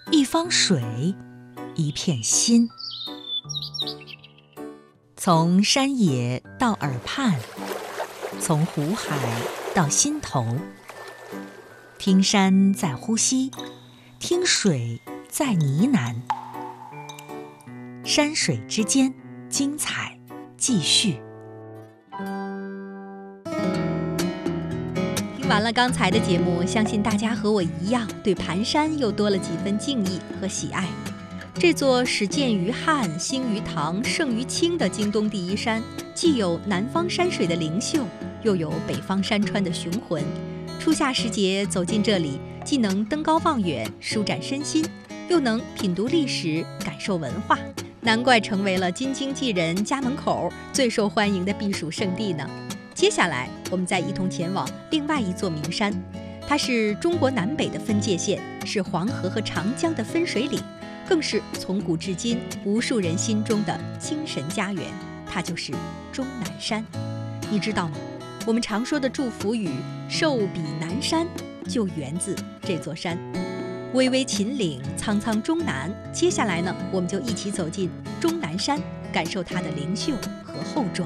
一方水，一片心。从山野到耳畔，从湖海到心头，听山在呼吸，听水在呢喃。山水之间，精彩继续。听完了刚才的节目，相信大家和我一样，对盘山又多了几分敬意和喜爱。这座始建于汉、兴于唐、盛于清的京东第一山，既有南方山水的灵秀，又有北方山川的雄浑。初夏时节走进这里，既能登高望远，舒展身心，又能品读历史，感受文化，难怪成为了京津冀人家门口最受欢迎的避暑胜地呢。接下来，我们再一同前往另外一座名山，它是中国南北的分界线，是黄河和长江的分水岭，更是从古至今无数人心中的精神家园，它就是终南山。你知道吗？我们常说的祝福语“寿比南山”就源自这座山。巍巍秦岭，苍苍终南。接下来呢，我们就一起走进终南山，感受它的灵秀和厚重。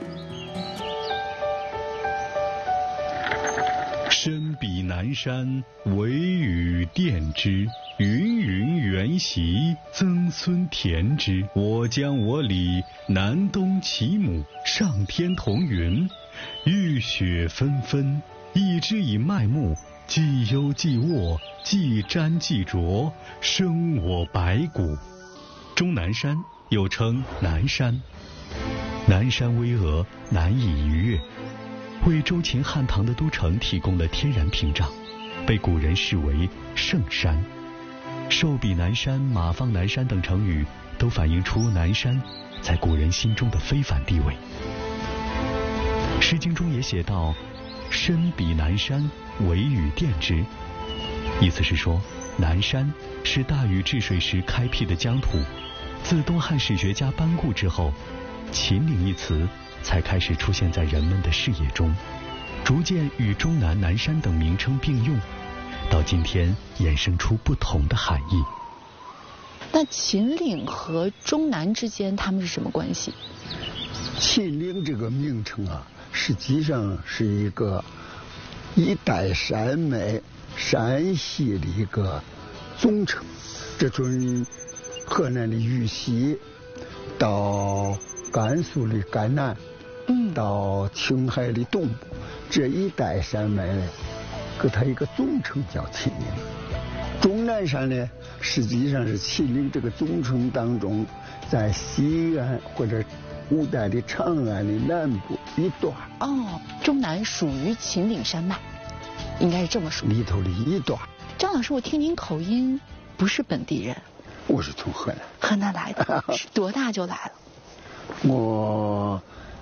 深比南山，惟余奠之。芸芸原习，曾孙填之。我江我里，南东齐母，上天同云。雨雪纷纷，一枝以麦木，既幽既卧，既沾既浊，生我白骨。终南山又称南山，南山巍峨，难以逾越，为周秦汉唐的都城提供了天然屏障，被古人视为圣山。寿比南山、马放南山等成语都反映出南山在古人心中的非凡地位。诗经中也写道：深比南山，惟余奠之。意思是说，南山是大禹治水时开辟的疆土，自东汉史学家班固之后，秦岭一词才开始出现在人们的视野中，逐渐与终南、南山等名称并用，到今天衍生出不同的含义。 那秦岭和终南之间他们是什么关系？ 秦岭这个名称啊，实际上是一个一带山脉山系的一个总称。这从河南的豫西到甘肃的甘南，到青海的东部，这一带山脉呢，给它一个总称叫秦岭。终南山呢，实际上是秦岭这个总称当中，在西安或者古代的长安的南部一段。 哦，终南属于秦岭山脉，应该是这么说。 里头的一段。 张老师，我听您口音不是本地人。 我是从河南。 河南来的，是多大就来了？ 我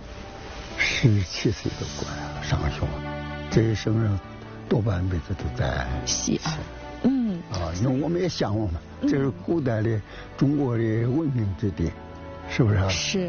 17岁就过来了上学，这一生人多半辈子都在西安。 因为我们也向往嘛，这是古代的中国的文明之地，是不是？ 是。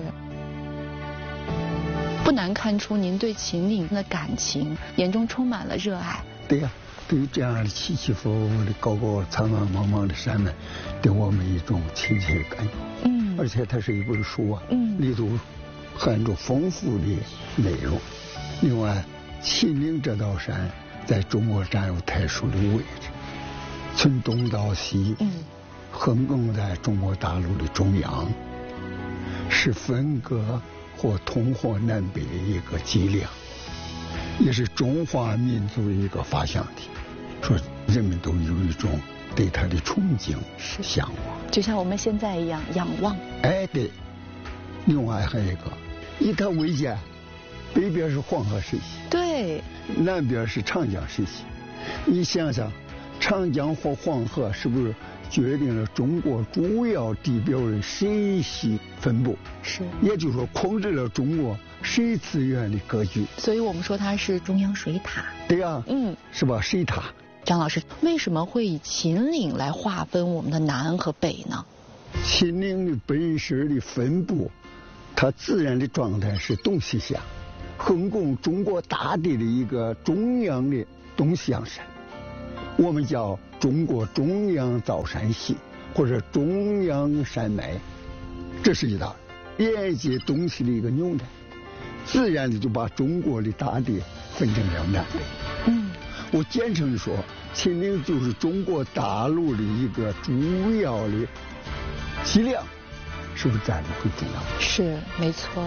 不难看出您对秦岭的感情，眼中充满了热爱。 对呀，对于这样的起起伏伏的高高苍苍茫茫的山脉，给我们一种亲切的感觉。而且它是一本书啊，里头含着丰富的内容。另外，秦岭这道山在中国占有特殊的位置，从东到西，横亘在中国大陆的中央，是分割或通或南北的一个脊梁，也是中华民族的一个发祥地。说人们都有一种对它的憧憬、向往， 就像我们现在一样仰望。 哎，对。另外还有一个，以它为界，北边是黄河水系， 对， 南边是长江水系。你想想，长江或黄河是不是决定了中国主要地表的水系分布？ 是， 也就是说控制了中国水资源的格局。 所以我们说它是中央水塔。 对呀，是吧？水塔。 张老师，为什么会以秦岭来划分我们的南和北呢？ 秦岭的本身的分布，它自然的状态是东西向，横亘中国大地的一个中央的东向山，我们叫中国中央造山系或者中央山脉，这是一道连接东西的一个纽带，自然的就把中国的大地分成两南北。我简称说，秦岭就是中国大陆的一个主要的脊梁，是不是占的很重要？ 是，没错。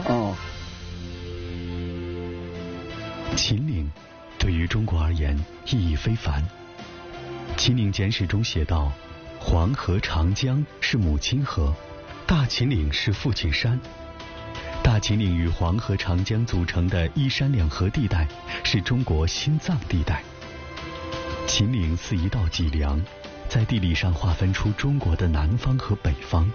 秦岭对于中国而言意义非凡。秦岭简史中写道，黄河、长江是母亲河，大秦岭是父亲山。大秦岭与黄河、长江组成的依山两河地带是中国心脏地带。秦岭似一道脊梁，在地理上划分出中国的南方和北方。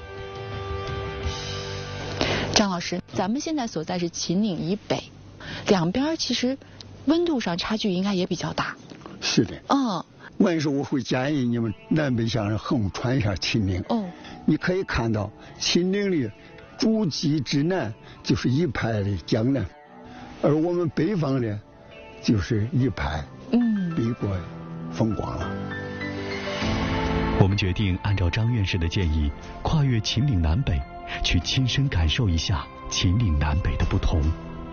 张老师，咱们现在所在是秦岭以北，两边其实温度上差距应该也比较大。 是的。完事我会建议你们南北向横穿一下秦岭。你可以看到秦岭的主脊之南就是一派的江南，而我们北方呢就是一派碧波风光了。 我们决定按照张院士的建议，跨越秦岭南北，去亲身感受一下秦岭南北的不同。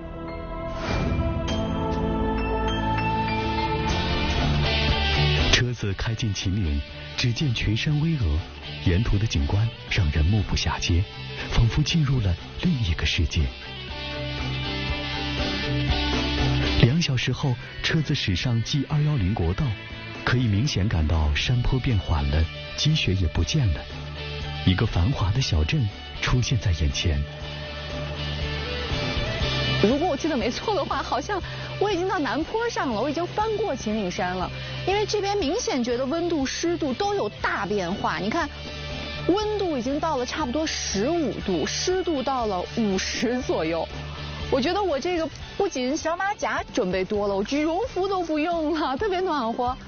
车子开进秦岭，只见群山巍峨，沿途的景观让人目不暇接，仿佛进入了另一个世界。2小时后，车子驶上 G210国道，可以明显感到山坡变缓了，积雪也不见了，一个繁华的小镇出现在眼前。 如果我记得没错的话，好像我已经到南坡上了，我已经翻过秦岭山了。因为这边明显觉得温度、湿度都有大变化。你看，温度已经到了差不多15度，湿度到了50左右。我觉得我这个不仅小马甲准备多了，我羽绒服都不用了，特别暖和。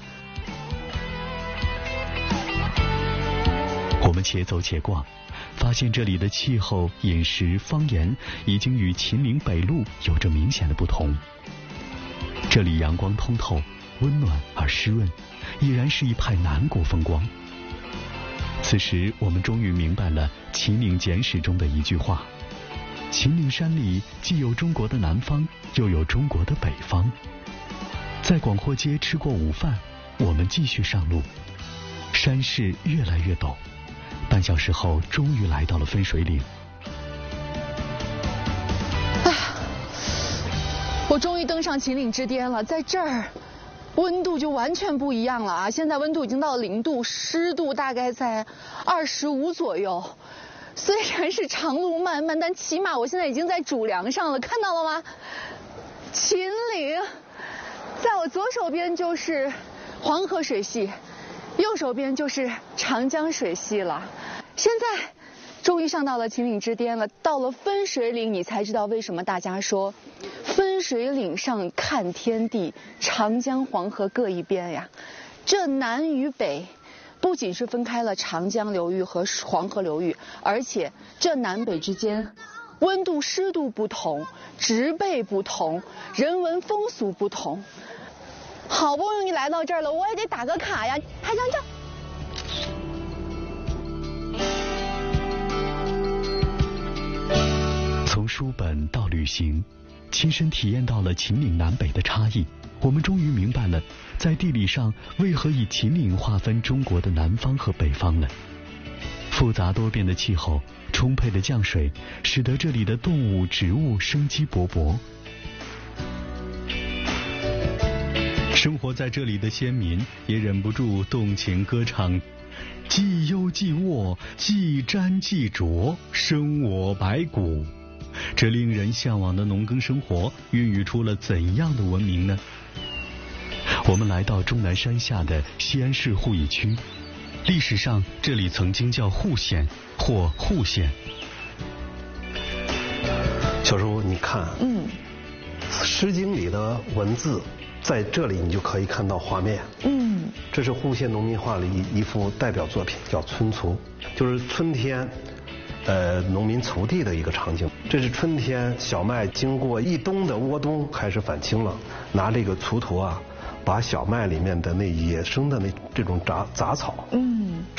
我们且走且逛，发现这里的气候、饮食、方言已经与秦岭北路有着明显的不同。这里阳光通透，温暖而湿润，已然是一派南国风光。此时我们终于明白了秦岭简史中的一句话：秦岭山里既有中国的南方，又有中国的北方。在广货街吃过午饭，我们继续上路。山势越来越陡，半小时后终于来到了分水岭。 我终于登上秦岭之巅了，在这儿温度就完全不一样了啊！现在温度已经到了0度，湿度大概在25左右。虽然是长路漫漫，但起码我现在已经在主梁上了，看到了吗？秦岭，在我左手边就是黄河水系，右手边就是长江水系了。现在终于上到了秦岭之巅了，到了分水岭，你才知道为什么大家说分水岭上看天地，长江黄河各一边呀。这南与北不仅是分开了长江流域和黄河流域，而且这南北之间温度、湿度不同，植被不同，人文风俗不同。好不容易来到这儿了，我也得打个卡呀，拍张照。 从书本到旅行，亲身体验到了秦岭南北的差异，我们终于明白了在地理上为何以秦岭划分中国的南方和北方了。复杂多变的气候，充沛的降水，使得这里的动物、植物生机勃勃。生活在这里的先民也忍不住动情歌唱：既忧既卧，既沾既浊，生我白骨。这令人向往的农耕生活孕育出了怎样的文明呢？我们来到终南山下的西安市鄠邑区，历史上这里曾经叫户县或户县。 小时候你看，诗经里的文字在这里你就可以看到画面。这是户县农民画的一幅代表作品，叫《春锄》，就是春天农民锄地的一个场景。这是春天小麦经过一冬的窝冬开始返青了，拿这个锄头啊把小麦里面的那野生的这种杂草，